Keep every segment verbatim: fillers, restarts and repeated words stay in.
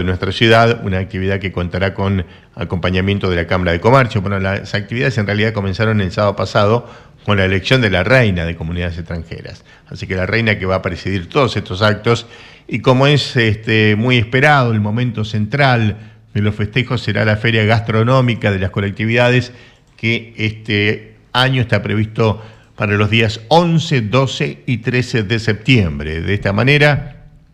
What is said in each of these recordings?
nuestra ciudad, una actividad que contará con acompañamiento de la Cámara de Comercio. Bueno, las actividades en realidad comenzaron el sábado pasado con la elección de la reina de comunidades extranjeras. Así que la reina que va a presidir todos estos actos, y como es este, muy esperado, el momento central de los festejos será la feria gastronómica de las colectividades, que este año está previsto para los días once, doce y trece de septiembre. De esta manera,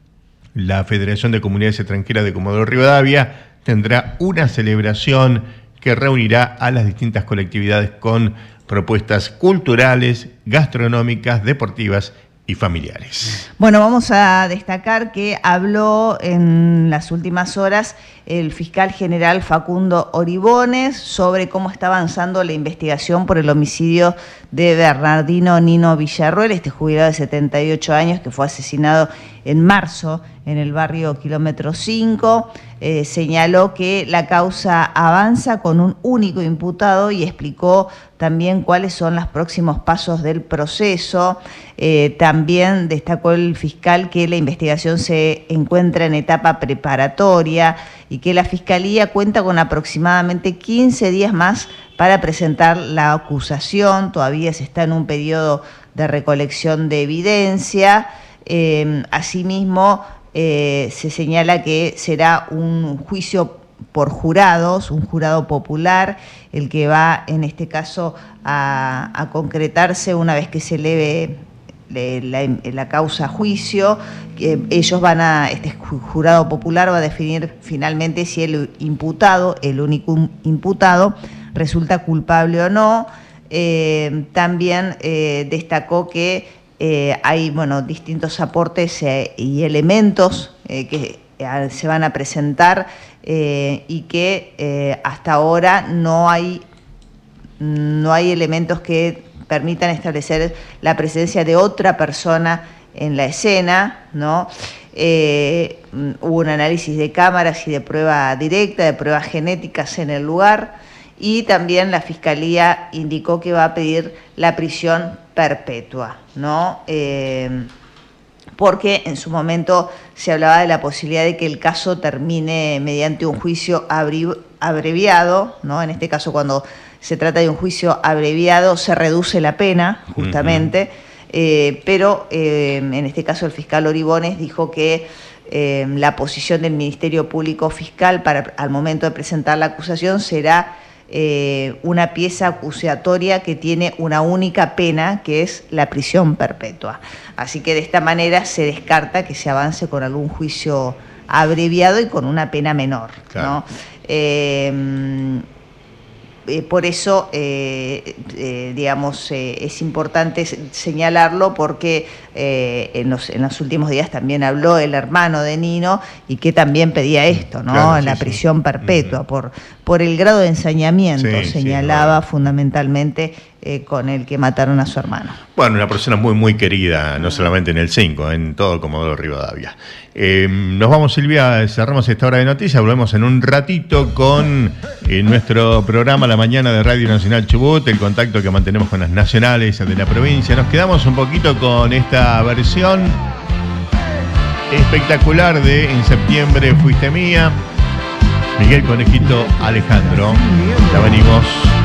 la Federación de Comunidades Extranjeras de Comodoro Rivadavia tendrá una celebración que reunirá a las distintas colectividades con propuestas culturales, gastronómicas, deportivas y familiares. Bueno, vamos a destacar que habló en las últimas horas el fiscal general Facundo Oribones sobre cómo está avanzando la investigación por el homicidio de Bernardino Nino Villarroel, este jubilado de setenta y ocho años que fue asesinado en marzo en el barrio Kilómetro cinco. Eh, señaló que la causa avanza con un único imputado y explicó también cuáles son los próximos pasos del proceso. Eh, también destacó el fiscal que la investigación se encuentra en etapa preparatoria y que la Fiscalía cuenta con aproximadamente quince días más para presentar la acusación. Todavía se está en un periodo de recolección de evidencia. Eh, asimismo, eh, se señala que será un juicio por jurados, un jurado popular, el que va en este caso a, a concretarse una vez que se eleve la, la causa a juicio. Que ellos van a, este jurado popular va a definir finalmente si el imputado, el único imputado, resulta culpable o no. Eh, también eh, destacó que eh, hay bueno, distintos aportes eh, y elementos eh, que eh, se van a presentar eh, y que eh, hasta ahora no hay, no hay elementos que permitan establecer la presencia de otra persona en la escena, ¿no? Eh, hubo un análisis de cámaras y de prueba directa, de pruebas genéticas en el lugar, y también la Fiscalía indicó que va a pedir la prisión perpetua, ¿no? Eh, porque en su momento se hablaba de la posibilidad de que el caso termine mediante un juicio abreviado, ¿no? En este caso, cuando se trata de un juicio abreviado, se reduce la pena, justamente, uh-huh. eh, pero eh, en este caso el fiscal Oribones dijo que eh, la posición del Ministerio Público Fiscal para, al momento de presentar la acusación será eh, una pieza acusatoria que tiene una única pena, que es la prisión perpetua. Así que de esta manera se descarta que se avance con algún juicio abreviado y con una pena menor, claro, ¿no? Eh, Eh, por eso, eh, eh, digamos, eh, es importante señalarlo porque eh, en, los, en los últimos días también habló el hermano de Nino y que también pedía esto, ¿no? Claro, sí, la prisión sí. perpetua, uh-huh. por, por el grado de ensañamiento, sí, señalaba sí, fundamentalmente eh, con el que mataron a su hermano. Bueno, una persona muy, muy querida, no solamente en el cinco, en todo Comodoro Rivadavia. Eh, nos vamos, Silvia, cerramos esta hora de noticias, volvemos en un ratito con eh, nuestro programa La Mañana de Radio Nacional Chubut, el contacto que mantenemos con las nacionales de la provincia. Nos quedamos un poquito con esta versión espectacular de En septiembre fuiste mía, Miguel Conejito Alejandro. Ya venimos.